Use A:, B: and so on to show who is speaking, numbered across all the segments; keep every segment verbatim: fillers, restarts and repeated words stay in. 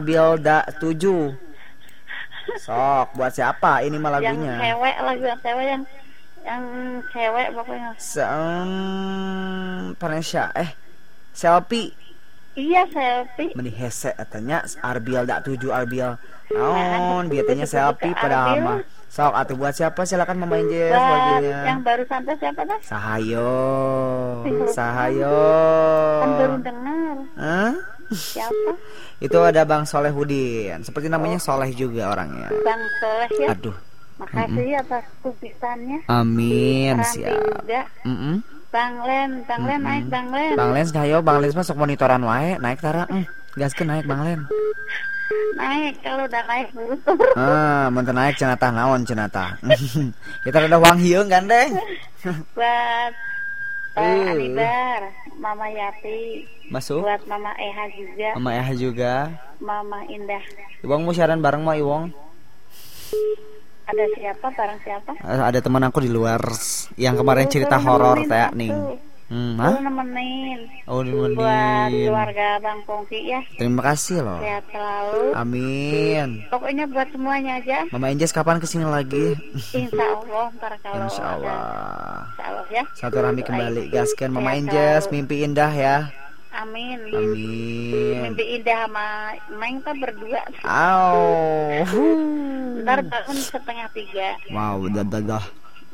A: Arbilda tujuh. Sok, buat siapa ini mah
B: Yang
A: lagunya?
B: cewek, lagu yang cewek yang yang cewek pokoknya.
A: Sem Panesha eh selfie.
B: Iya, selfie.
A: Meni hese katanya Arbilda tujuh Arbil. Naon biatanya selfie pada mah. Sok atuh buat siapa silakan Mama Injes
B: Buat
A: lagunya.
B: yang baru sampai siapa dah?
A: Sahayo. Sahayo.
B: Kan baru dengar.
A: Hah?
B: Siapa?
A: Itu ada Bang Solehudin. Seperti namanya Soleh juga orangnya.
B: Bang Soleh ya.
A: Aduh.
B: Makasih mm-mm. atas kubisannya.
A: Amin.
B: Rambi
A: Siap.
B: juga.
A: Mm-mm.
B: Bang Len, Bang Len naik Bang Len.
A: Bang Len hayo Bang Len masuk monitoran wae, naik tara. Mm. Gaskeun naik Bang Len.
B: Naik kalau udah naik butuh.
A: Ah, mun naik cenah tah naon cenah tah. Kita udah wang hieung gandeng.
B: Buat Pak
A: Uh.
B: Anibar, Mama Yati.
A: Masuk.
B: Buat Mama Eha juga.
A: Mama Eha juga.
B: Mama Indah.
A: Iwong mau siaran bareng mah Iwong.
B: Ada siapa? Barang siapa?
A: Ada teman aku di luar yang kemarin cerita horor teh ning. Hmm,
B: Aku nemenin.
A: Oh, nemenin.
B: Buat keluarga Bang Pongki ya.
A: Terima kasih loh.
B: Sehat selalu.
A: Amin.
B: Pokoknya buat semuanya aja.
A: Mama Injes kapan kesini lagi?
B: Insya Allah, ntar kalau
A: Insya Allah.
B: ada. Insya Allah ya.
A: Satu rami kembali. Gaskan Mama
B: Sehat
A: Injes,
B: selalu.
A: mimpi indah ya.
B: Amin.
A: Amin.
B: Mimpi indah sama Neng kan berdua.
A: Au.
B: Ntar bangun setengah tiga.
A: Wow, dah dah dah.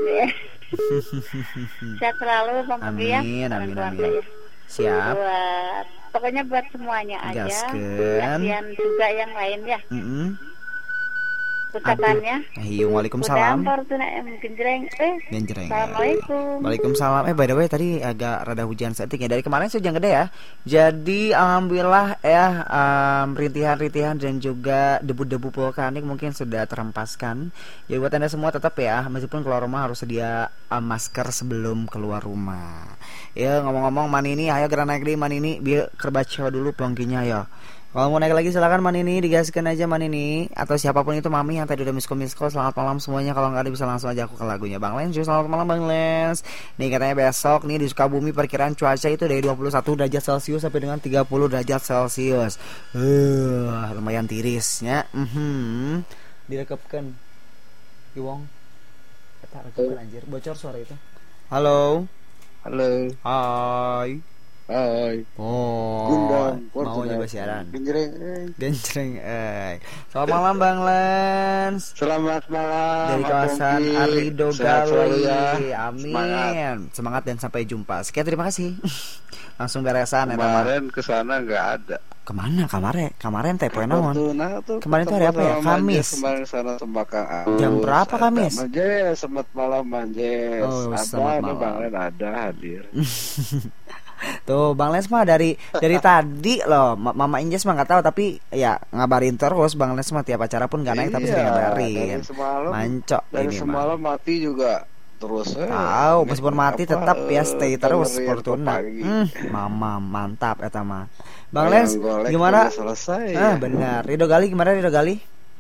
B: Sehat selalu Bang Pongki ya.
A: Amin,
B: Dengan
A: amin,
B: keluarga
A: amin.
B: ya.
A: Siap.
B: Buat pokoknya buat semuanya aja.
A: Gaskeun.
B: Kasihan juga yang lain ya.
A: Mm-mm.
B: Ucapannya.
A: Aduh. Waalaikumsalam.
B: Fortuna M genjreng. Eh.
A: Genjreng.
B: Assalamualaikum.
A: Waalaikumsalam. Eh by the way tadi agak rada hujan setik ya. Dari kemarin sih hujan gede ya. Jadi alhamdulillah ya um, rintihan-rintihan dan juga debu-debu vulkanik mungkin sudah terhempaskan. Jadi buat Anda semua tetap ya meskipun keluar rumah harus sedia um, masker sebelum keluar rumah. Ya ngomong-ngomong Manini ayo gerak naik di Manini biar kerbaca dulu plongkinya ya. Kalau mau naik lagi silakan Manini, digaskan aja Manini atau siapapun itu Mami yang tadi udah misko misko. Selamat malam semuanya. Kalau nggak ada bisa langsung aja aku ke lagunya Bang Lens. Selamat malam Bang Lens. Nih katanya besok nih di Sukabumi perkiraan cuaca itu dari dua puluh satu derajat Celcius sampai dengan tiga puluh derajat Celcius. Uh, lumayan tirisnya. Mhm. Direkepkan. Iwong. Eta rekepkan anjir. Bocor suara itu. Halo.
C: Halo.
A: Hai.
C: Hai.
A: Oh,
C: Gundam,
A: mau juga siaran.
C: Genjreng. Eh.
A: Genjreng, eh. Selamat malam Bang Lens.
C: Selamat malam.
A: Dari kawasan Arido Gali.
C: Ya.
A: Amin.
C: Semangat.
A: Semangat dan sampai jumpa. Sekian terima kasih. Langsung beresan ya
C: Kemarin kesana nggak ada.
A: Kemana kemarin? Kemarin teh poe naon?
C: Fortuna tuh
A: Kemarin tuh hari apa ya? Kamis.
C: Kemarin sana Sembakang.
A: Jam berapa Kamis?
C: Manjes, selamat malam Manjes.
A: Oh,
C: ada
A: selamat
C: nih
A: malam.
C: Bang Len ada hadir.
A: Tuh Bang Lens mah dari dari tadi loh Ma- Mama Injes mah nggak tahu tapi ya ngabarin terus Bang Lens mah tiap acara pun nggak naik tapi sering ngabarin.
C: Dari semalam.
A: Mancok
C: Dari
A: ini mah.
C: semalam mati juga terus. Eh,
A: Tahu meskipun mati
C: apa,
A: tetap ya stay
C: eh,
A: terus
C: dengerin
A: Fortuna.
C: pagi.
A: Hmm, mama mantap eta mah. Bang
C: Ayam
A: Lens
C: golek
A: gimana?
C: udah selesai.
A: Ah
C: Ya.
A: benar. Rido Gali gimana Rido Gali?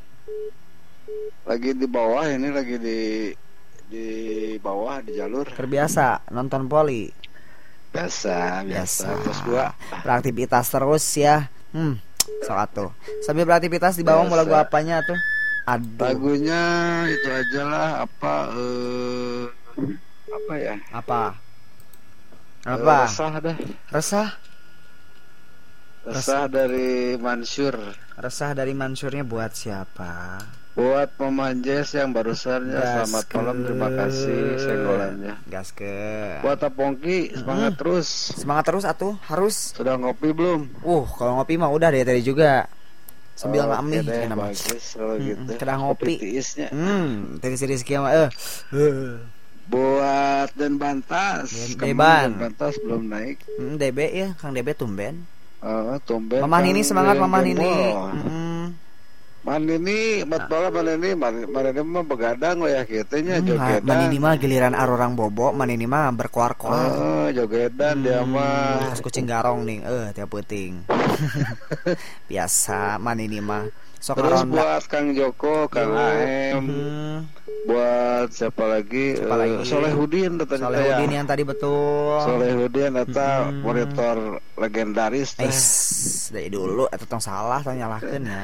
C: Lagi di bawah ini lagi di di bawah di jalur.
A: Terbiasa nonton poli.
C: Biasa, biasa. Terus gua
A: Beraktivitas terus ya. Hmm, soal tuh. Sambil beraktivitas di bawah mau lagu
C: Biasa.
A: apanya tuh? Aduh.
C: lagunya itu aja lah apa eh apa ya?
A: Apa?
C: Eh,
A: Apa?
C: Resah dah.
A: Resah?
C: Resah dari Mansur.
A: Resah dari Mansurnya buat siapa?
C: Buat pemanjes yang barusannya selamat
A: Gaskeun.
C: malam, terima kasih senggolannya.
A: Gaskeun.
C: Buat Apongki semangat terus.
A: Semangat terus atuh, harus.
C: Sudah ngopi belum?
A: Uh, kalau ngopi mah udah dari tadi juga. Sambil
C: Oh,
A: ngamih
C: oke deh,
A: enak mah.
C: bagus kalau
A: Mm-mm,
C: gitu.
A: kedang ngopi.
C: tiisnya.
A: Hmm, dari si Rizky mah eh. eh.
C: Buat dan Bantas.
A: Den-
C: Kemarin
A: Deban.
C: Dan Bantas belum naik.
A: Hmm, D B ya, Kang D B tumben.
C: Uh, tumben.
A: Mamah
C: Kang
A: Nini semangat
C: Gen-
A: Mamah Nini.
C: Genbol.
A: Mm-mm.
C: Man ini, mat bala man ini, man man ini mah begadang lah ya kitanya
A: Hmm,
C: jogedan.
A: Man ini mah giliran arurang bobo, man ini mah berkoar-koar.
C: Oh, jogedan dia mah.
A: Terus kucing garong nih, eh tiap peuting. Biasa man ini mah. Sok
C: Terus
A: ngaronda.
C: buat Kang Joko, Kang Aem,
A: Hmm,
C: buat siapa lagi?
A: Siapa
C: Eh,
A: lagi?
C: Solehudin tadi
A: Solehudin yang tadi betul.
C: Solehudin eta
A: Hmm.
C: monitor legendaris teh.
A: Eh, dari dulu eta tong salah tong nyalahkeun ya.